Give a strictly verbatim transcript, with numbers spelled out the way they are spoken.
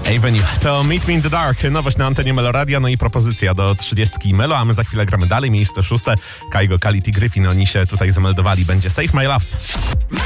Avenue to Meet Me in the Dark, nowość na antenie Meloradia, no i propozycja do trzydziestki Melo, a my za chwilę gramy dalej, miejsce szóste. Kaigo, Kality, Gryfin, oni się tutaj zameldowali, będzie Save My Love.